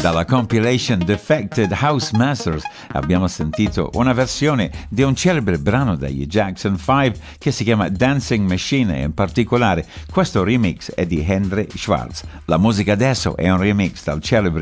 Dalla compilation Defected House Masters abbiamo sentito una versione di un celebre brano degli Jackson 5 che si chiama Dancing Machine, e in particolare questo remix è di Henry Schwartz. La musica adesso è un remix dal celebre